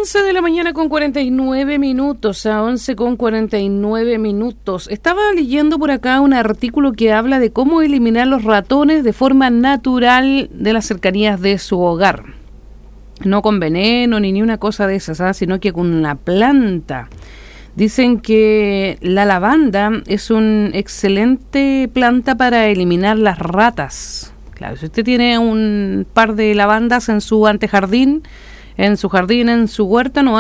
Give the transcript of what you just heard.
11 de la mañana con 49 minutos, a 11 con 49 minutos. Estaba leyendo por acá un artículo que habla de cómo eliminar los ratones de forma natural de las cercanías de su hogar. No con veneno ni una cosa de esas, sino que con una planta. Dicen que la lavanda es una excelente planta para eliminar las ratas. Claro, si usted tiene un par de lavandas en su antejardín, en su jardín, en su huerta, no